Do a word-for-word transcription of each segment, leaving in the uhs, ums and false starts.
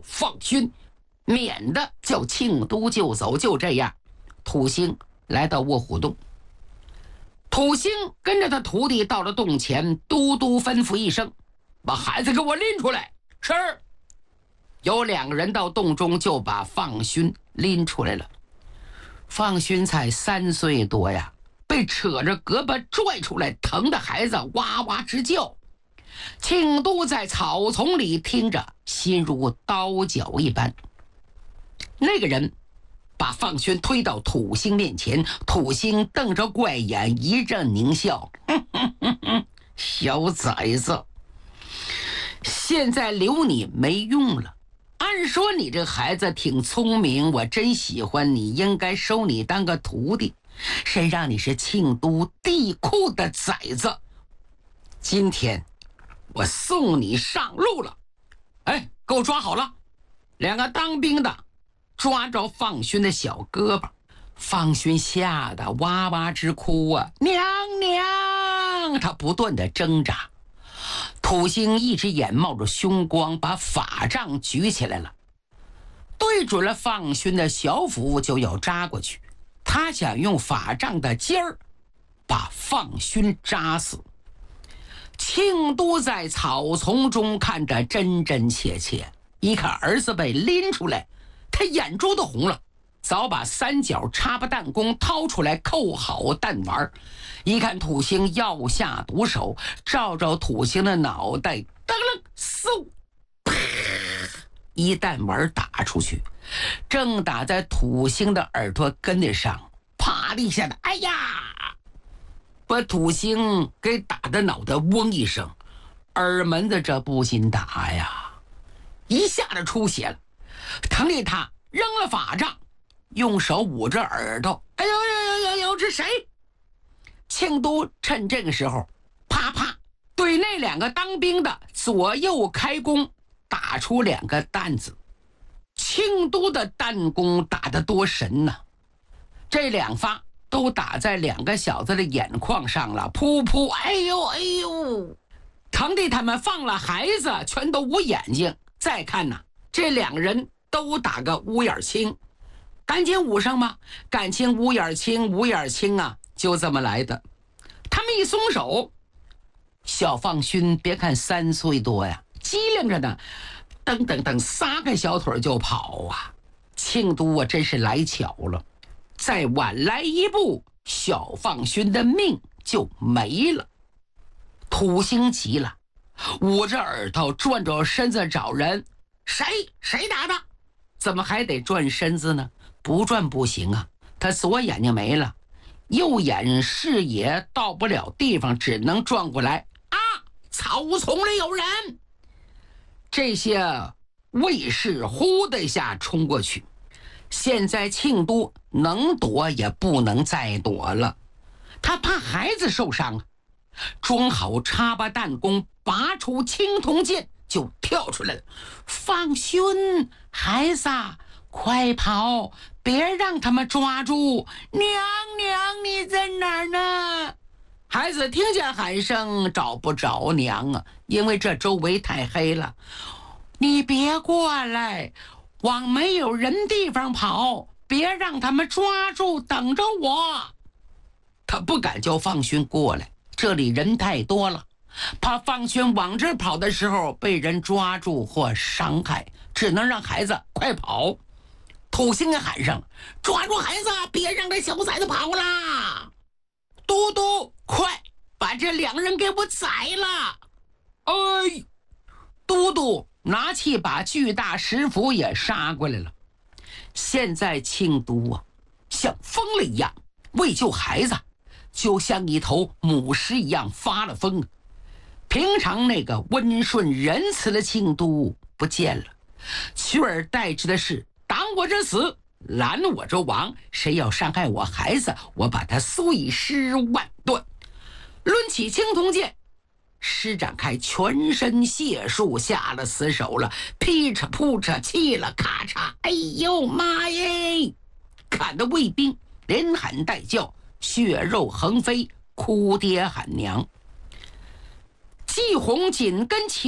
放勋，免得叫庆都就走。就这样，土星来到卧虎洞。土星跟着他徒弟到了洞前，嘟嘟吩咐一声：“把孩子给我拎出来。”是。有两个人到洞中，就把放勋拎出来了。放勋才三岁多呀，被扯着胳膊拽出来，疼的孩子哇哇直叫。庆都在草丛里听着，心如刀绞一般。那个人把放勋推到土星面前，土星瞪着怪眼，一阵狞笑：“哼哼哼哼，小崽子，现在留你没用了。按说你这孩子挺聪明，我真喜欢你，应该收你当个徒弟。谁让你是庆都地库的崽子？今天我送你上路了。哎，给我抓好了！”两个当兵的抓着放勋的小胳膊，放勋吓得哇哇直哭啊！娘娘！他不断的挣扎。土星一只眼冒着凶光，把法杖举起来了，对准了放勋的小腹就要扎过去。他想用法杖的尖儿把放勋扎死。庆都在草丛中看着真真切切，一看儿子被拎出来，他眼珠都红了，早把三角插巴弹弓掏出来扣好弹丸。一看土星要下毒手，照照土星的脑袋，噔楞嗖，啪，一弹丸打出去，正打在土星的耳朵根子上，啪的一下的，哎呀，把土星给打的脑袋嗡一声，耳门子这不禁打呀，一下子出血了。疼的他扔了法杖，用手捂着耳朵，哎呦呦呦呦呦，这谁？庆都趁这个时候，啪啪对那两个当兵的左右开弓，打出两个弹子。庆都的弹弓打得多神呐！这两发都打在两个小子的眼眶上了，噗噗，哎呦哎呦，疼的他们放了孩子，全都捂眼睛。再看呐，这两人都打个乌眼青，赶紧捂上吧，感情乌眼青乌眼青啊，就这么来的。他们一松手，小放勋别看三岁多呀，机灵着呢，噔噔噔撒开小腿就跑啊。庆都啊，真是来巧了，再晚来一步，小放勋的命就没了。土星急了，捂着耳朵转着身子找人，谁谁打的？怎么还得转身子呢？不转不行啊，他左眼睛没了，右眼视野到不了地方，只能转过来啊！草丛里有人！这些卫士呼的一下冲过去。现在庆都能躲也不能再躲了，他怕孩子受伤了，装好插巴弹弓，拔出青铜剑就跳出来了。放勋，孩子快跑，别让他们抓住！娘娘，你在哪儿呢？孩子听见喊声，找不着娘啊，因为这周围太黑了。你别过来，往没有人地方跑，别让他们抓住，等着我。他不敢叫放勋过来，这里人太多了，怕放勋往这跑的时候被人抓住或伤害，只能让孩子快跑。土星也喊上了，抓住孩子，别让这小崽子跑啦！嘟嘟，快把这两人给我宰了！哎，嘟嘟拿起把巨大石斧也杀过来了。现在庆都啊，像疯了一样，为救孩子，就像一头母狮一样发了疯。平常那个温顺仁慈的庆都不见了，取而代之的是挡我者死，拦我者亡。谁要伤害我孩子，我把他碎尸万段。抡起青铜剑，施展开全身解数，下了死手了，劈嚓扑嚓，气了咔嚓，哎呦妈耶！砍得卫兵连喊带叫，血肉横飞，哭爹喊娘。季红紧跟其后，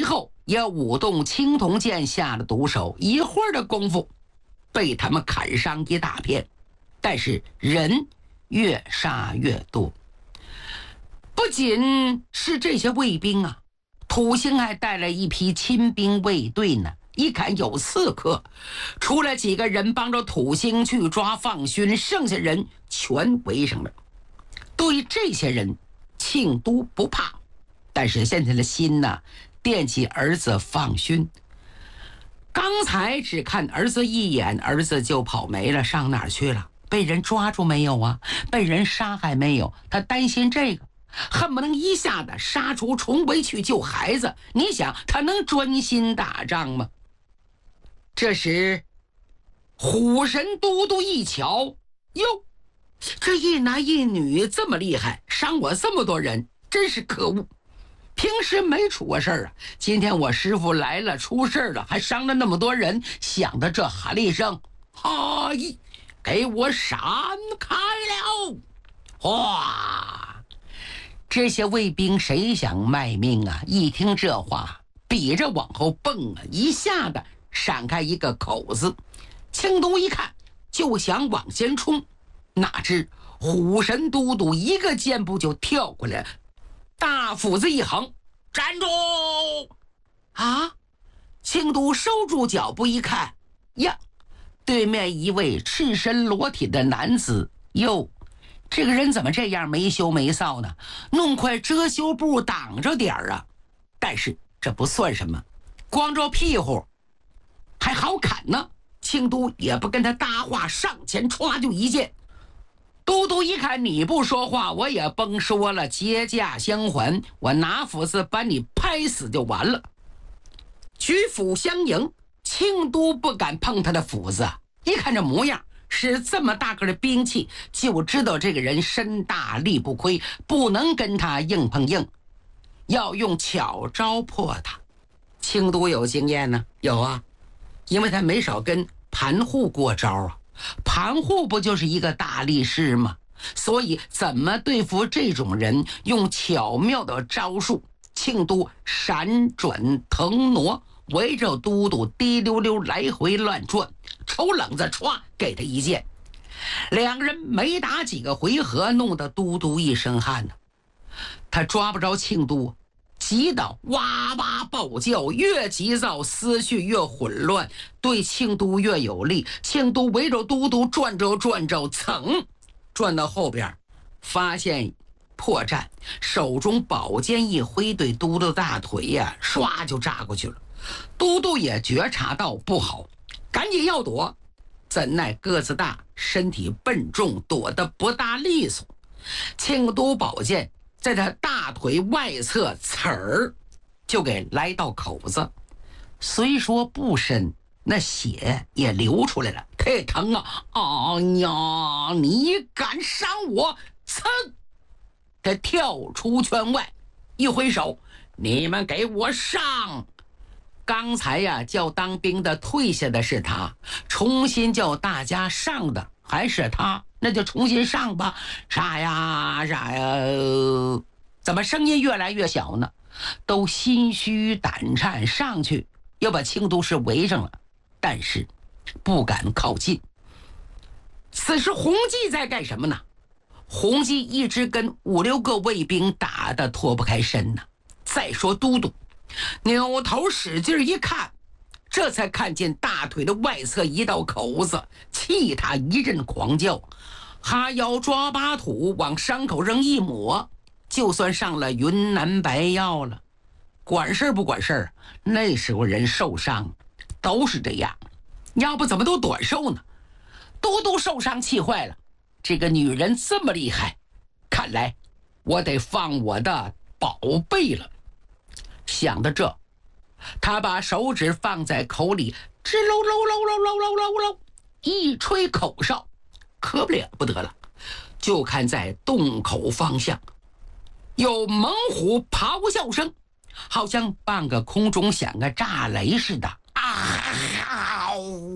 也舞动青铜剑下的毒手，一会儿的功夫被他们砍伤一大片，但是人越杀越多。不仅是这些卫兵啊，土星还带了一批亲兵卫队呢。一看有刺客，除了几个人帮着土星去抓放勋，剩下人全围上了。对这些人，庆都不怕，但是现在的心呢，惦记儿子放勋。刚才只看儿子一眼，儿子就跑没了，上哪儿去了？被人抓住没有啊？被人杀害没有？他担心这个，恨不能一下子杀出重围去救孩子。你想他能专心打仗吗？这时虎神都督一瞧，哟，这一男一女这么厉害，伤我这么多人，真是可恶。平时没出过事儿啊，今天我师傅来了，出事了，还伤了那么多人。想到这，喊了一声：“哈一，给我闪开了！”哗！这些卫兵谁想卖命啊？一听这话，比着往后蹦啊，一下子闪开一个口子。庆都一看，就想往前冲，哪知虎神都督一个箭步就跳过来，大斧子一横，站住！啊！庆都收住脚步一看，呀，对面一位赤身裸体的男子。哟，这个人怎么这样没羞没臊呢？弄块遮羞布挡着点儿啊！但是这不算什么，光着屁股还好砍呢。庆都也不跟他搭话，上前歘就一剑。都督一看你不说话，我也甭说了，结架相还，我拿斧子把你拍死就完了。举斧相迎，庆都不敢碰他的斧子，一看这模样是这么大个的兵器，就知道这个人身大力不亏，不能跟他硬碰硬，要用巧招破他。庆都有经验呢，有啊，因为他没少跟盘户过招啊。盘户不就是一个大力士吗？所以怎么对付这种人，用巧妙的招数。庆都闪转腾挪，围着都督滴溜溜来回乱转，抽冷子歘给他一剑。两个人没打几个回合，弄得都督一身汗呢。他抓不着庆都，急得哇哇暴叫，越急躁思绪越混乱，对庆都越有利。庆都围着都督转着转着，噌转到后边，发现破绽，手中宝剑一挥，对都督大腿呀、啊，唰就扎过去了。都督也觉察到不好，赶紧要躲，怎奈个子大，身体笨重，躲得不大利索。庆都宝剑在他大腿外侧刺儿就给来到口子，虽说不深，那血也流出来了，太疼啊！哎呀，你敢伤我！噌，他跳出圈外，一挥手，你们给我上！刚才呀，叫当兵的退下的是他，重新叫大家上的还是他，那就重新上吧。啥呀啥呀？怎么声音越来越小呢？都心虚胆颤，上去又把庆都是围上了，但是不敢靠近。此时洪基在干什么呢？洪基一直跟五六个卫兵打得脱不开身呢。再说都督扭头使劲一看，这才看见大腿的外侧一道口子，气他一阵狂叫，哈腰抓把土往伤口上一抹，就算上了云南白药了。管事不管事，那时候人受伤都是这样，要不怎么都短寿呢？都督受伤气坏了，这个女人这么厉害，看来我得放我的宝贝了。想到这，他把手指放在口里，吱喽喽喽喽喽喽喽喽，一吹口哨，可不了不得了。就看在洞口方向有猛虎咆哮声，好像半个空中响个炸雷似的啊！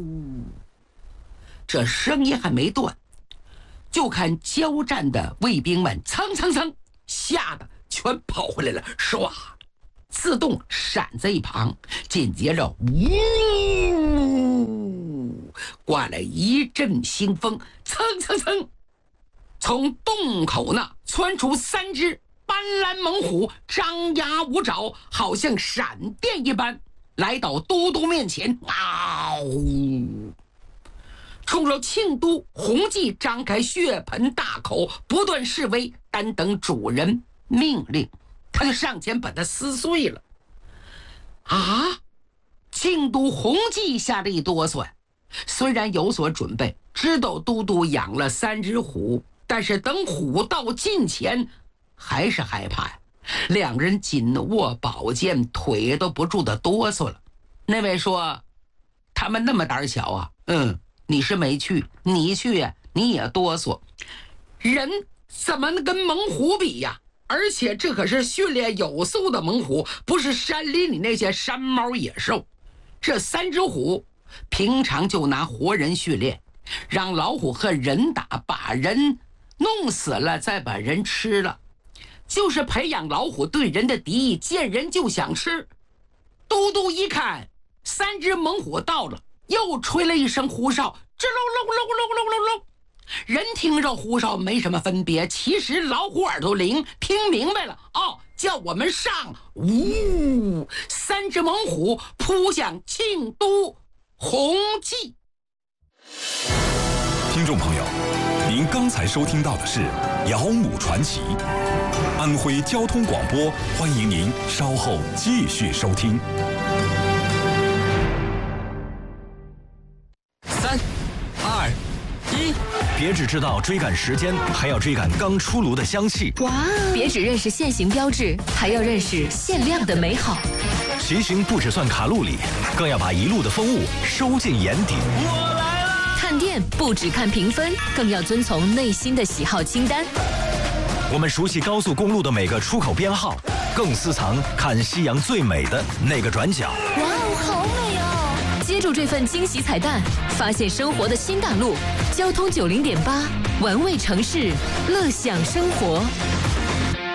这声音还没断，就看交战的卫兵们蹭蹭蹭吓得全跑回来了，唰自动闪在一旁，紧接着呜，刮来一阵腥风，蹭蹭蹭，从洞口那窜出三只斑斓猛虎，张牙舞爪，好像闪电一般，来到都督面前。嗷！冲着庆都洪季张开血盆大口，不断示威，单等主人命令，他就上前把它撕碎了。啊！庆都洪季吓得一哆嗦，虽然有所准备，知道都督养了三只虎，但是等虎到近前，还是害怕呀。两人紧握宝剑，腿都不住的哆嗦了。那位说：“他们那么胆小啊？”嗯。你是没去，你去呀，你也哆嗦。人怎么能跟猛虎比呀？而且这可是训练有素的猛虎，不是山林里那些山猫野兽。这三只虎平常就拿活人训练，让老虎和人打，把人弄死了再把人吃了，就是培养老虎对人的敌意，见人就想吃。都督一看三只猛虎到了，又吹了一声呼哨，吱隆隆隆隆隆隆隆。人听着呼哨没什么分别，其实老虎耳朵灵，听明白了，哦，叫我们上。呜，三只猛虎扑向庆都洪季。 听众朋友，您刚才收听到的是《姚母传奇》，安徽交通广播，欢迎您稍后继续收听。 三、二、一， 别只知道追赶时间，还要追赶刚出炉的香气。 哇！别只认识限行标志，还要认识限量的美好。 骑行不只算卡路里，更要把一路的风物收进眼底。 我来了！ 看店不只看评分，更要遵从内心的喜好清单。 我们熟悉高速公路的每个出口编号，更私藏看夕阳最美的那个转角。 哇哦，好美哦！接住这份惊喜彩蛋，发现生活的新大陆。交通九零点八，玩味城市，乐享生活。